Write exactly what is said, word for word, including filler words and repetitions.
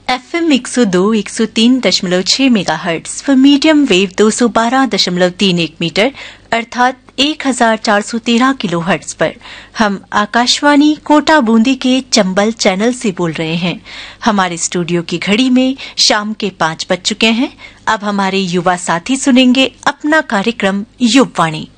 F M एक सौ दो, एक सौ तीन दशमलव छह मेगाहर्ट्ज व मीडियम वेव दो सौ बारह दशमलव तीन एक मीटर अर्थात एक हजार चार सौ तेरह किलो हर्ट्ज पर हम आकाशवाणी कोटा बूंदी के चंबल चैनल से बोल रहे हैं। हमारे स्टूडियो की घड़ी में शाम के पांच बज चुके हैं। अब हमारे युवा साथी सुनेंगे अपना कार्यक्रम युववाणी।